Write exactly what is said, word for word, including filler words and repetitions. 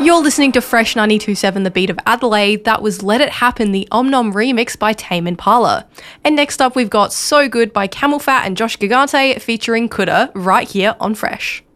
You're listening to Fresh ninety-two point seven The Beat of Adelaide. That was Let It Happen, the Om Nom remix by Tame Impala. And next up, we've got So Good by Camel Fat and Josh Gigante featuring Coulda right here on Fresh.